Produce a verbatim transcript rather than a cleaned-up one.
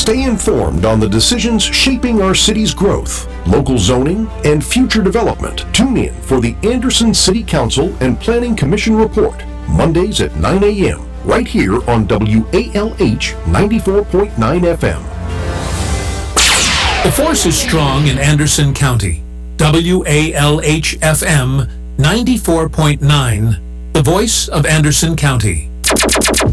Stay informed on the decisions shaping our city's growth, local zoning, and future development. Tune in for the Anderson City Council and Planning Commission Report, Mondays at nine a.m., right here on W A L H ninety-four point nine F M. The force is strong in Anderson County. W A L H F M ninety-four point nine, the voice of Anderson County.